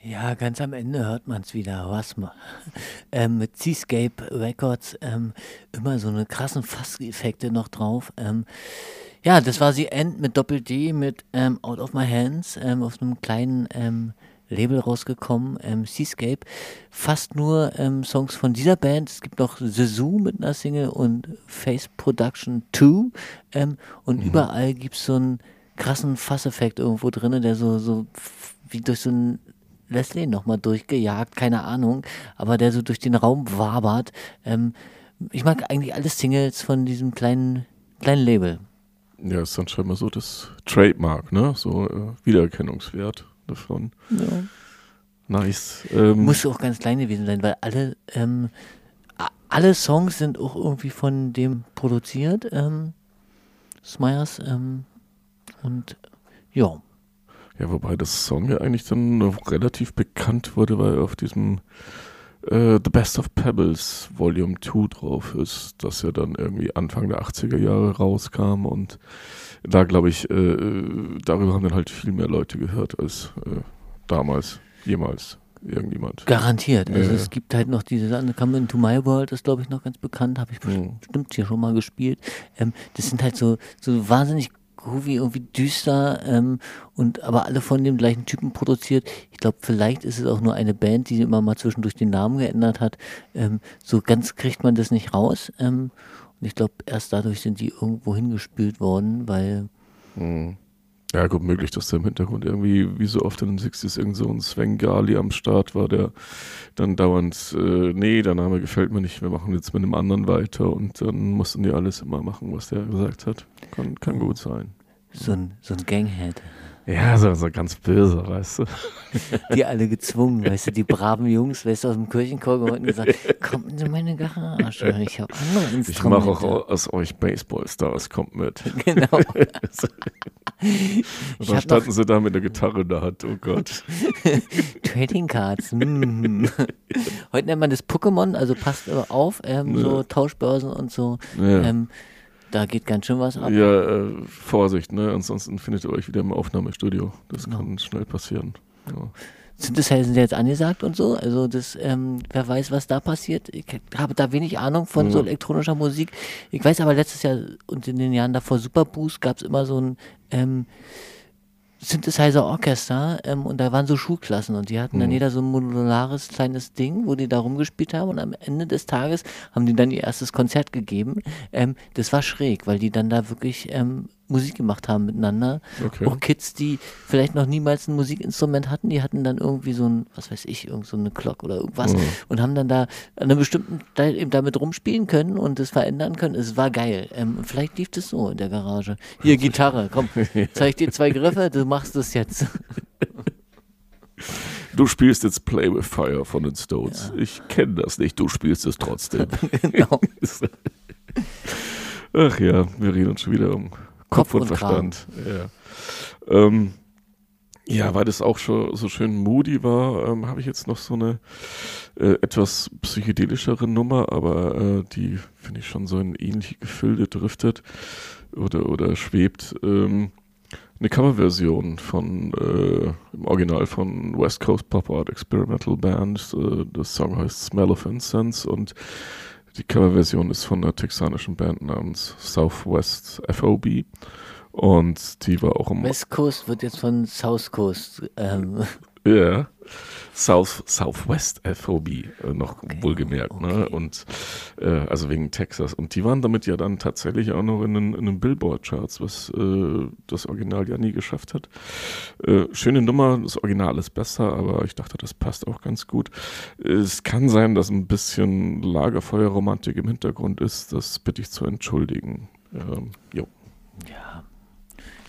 Ja, ganz am Ende hört man es wieder, was mal. Mit Seascape Records immer so eine krassen Fasseffekte noch drauf. Ja, das war The End mit Doppel-D, mit Out of My Hands, auf einem kleinen Label rausgekommen, Seascape. Fast nur Songs von dieser Band. Es gibt noch The Zoo mit einer Single und Face Production 2. Und Mhm. überall gibt es so einen krassen Fasseffekt irgendwo drin, der so wie durch so ein Leslie nochmal durchgejagt, keine Ahnung, aber der so durch den Raum wabert. Ich mag eigentlich alle Singles von diesem kleinen Label. Ja, ist dann scheinbar so das Trademark, ne? So Wiedererkennungswert davon. Ja. Nice. Muss auch ganz klein gewesen sein, weil alle Songs sind auch irgendwie von dem produziert, Smyers, und ja. Ja, wobei das Song ja eigentlich dann noch relativ bekannt wurde, weil auf diesem The Best of Pebbles Volume 2 drauf ist, das ja dann irgendwie Anfang der 80er Jahre rauskam und da glaube ich, darüber haben dann halt viel mehr Leute gehört als damals, jemals irgendjemand. Garantiert. Also Ja. es gibt halt noch diese Sachen, Come Into My World ist, glaube ich, noch ganz bekannt, habe ich bestimmt hier schon mal gespielt. Das sind halt so wahnsinnig groovy, irgendwie düster, und aber alle von dem gleichen Typen produziert. Ich glaube, vielleicht ist es auch nur eine Band, die immer mal zwischendurch den Namen geändert hat. So ganz kriegt man das nicht raus. Und ich glaube, erst dadurch sind die irgendwo hingespült worden, weil Mhm. Ja, gut, möglich, dass da im Hintergrund irgendwie, wie so oft in den 60s, irgend so ein Svengali am Start war, der dann dauernd, nee, der Name gefällt mir nicht, wir machen jetzt mit einem anderen weiter und dann mussten die alles immer machen, was der gesagt hat. Kann gut sein. so ein Ganghead. Ja, so ganz böse, weißt du. Die alle gezwungen, weißt du, die braven Jungs, weißt du, aus dem Kirchenchor geholt und gesagt, kommt in meine Garage, ich habe andere Ich mache Instrumente. auch aus euch Baseballstars, kommt mit. Genau. Und dann standen sie da mit der Gitarre in der Hand, oh Gott. Trading Cards. Heute nennt man das Pokémon, also passt auf, so Tauschbörsen und so. Ja. Da geht ganz schön was ab. Ja, Vorsicht, ne? Ansonsten findet ihr euch wieder im Aufnahmestudio. Das kann schnell passieren. Ja. Synthesizer sind jetzt angesagt und so, also das, wer weiß, was da passiert. Ich habe da wenig Ahnung von so elektronischer Musik. Ich weiß aber, letztes Jahr und in den Jahren davor Superboost gab es immer so ein Synthesizer-Orchester, und da waren so Schulklassen und die hatten dann jeder so ein modulares kleines Ding, wo die da rumgespielt haben und am Ende des Tages haben die dann ihr erstes Konzert gegeben. Das war schräg, weil die dann da wirklich Musik gemacht haben miteinander. Okay. Auch Kids, die vielleicht noch niemals ein Musikinstrument hatten, die hatten dann irgendwie so ein, was weiß ich, irgend so eine Glock oder irgendwas und haben dann da an einer bestimmten Stelle eben damit rumspielen können und das verändern können. Es war geil. Vielleicht lief das so in der Garage. Hier, Gitarre, komm, zeig dir 2 Griffe, du machst das jetzt. Du spielst jetzt Play with Fire von den Stones. Ja. Ich kenne das nicht, du spielst es trotzdem. Genau. Ach ja, wir reden uns schon wieder um Kopf und Verstand. Ja. Ja, weil das auch schon so schön moody war, habe ich jetzt noch so eine etwas psychedelischere Nummer, aber die finde ich schon so in ähnliche Gefilde driftet oder schwebt. Eine Coverversion von im Original von West Coast Pop Art Experimental Band. Das Song heißt Smell of Incense und die Coverversion ist von einer texanischen Band namens Southwest FOB. Und die war auch im West Coast wird jetzt von South Coast. Ja, Southwest FOB, noch okay, wohlgemerkt, okay. Ne? Und also wegen Texas. Und die waren damit ja dann tatsächlich auch noch in den Billboard-Charts, was das Original ja nie geschafft hat. Schöne Nummer, das Original ist besser, aber ich dachte, das passt auch ganz gut. Es kann sein, dass ein bisschen Lagerfeuerromantik im Hintergrund ist, das bitte ich zu entschuldigen. Jo. Ja.